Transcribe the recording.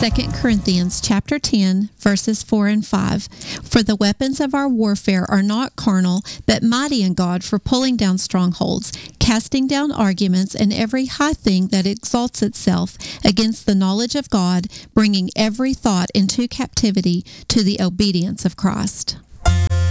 2 Corinthians chapter 10, verses 4 and 5. For the weapons of our warfare are not carnal, but mighty in God for pulling down strongholds, casting down arguments and every high thing that exalts itself against the knowledge of God, bringing every thought into captivity to the obedience of Christ.